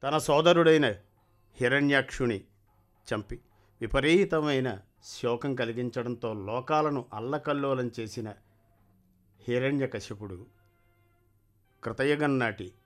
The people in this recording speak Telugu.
తన సోదరుడైన హిరణ్యాక్షుని చంపి విపరీతమైన శోకం కలిగించడంతో లోకాలను అల్లకల్లోలం చేసిన హిరణ్యకశిపుడు కృతయుగం నాటి